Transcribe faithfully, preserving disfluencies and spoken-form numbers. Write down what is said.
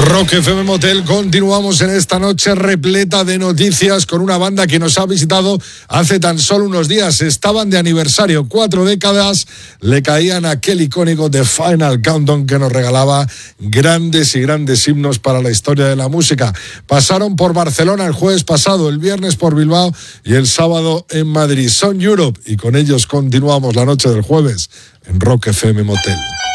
Rock F M Motel, continuamos en esta noche repleta de noticias con una banda que nos ha visitado hace tan solo unos días. Estaban de aniversario, cuatro décadas le caían a aquel icónico The Final Countdown que nos regalaba grandes y grandes himnos para la historia de la música. Pasaron por Barcelona el jueves pasado, el viernes por Bilbao y el sábado en Madrid. Son Europe y con ellos continuamos la noche del jueves en Rock F M Motel.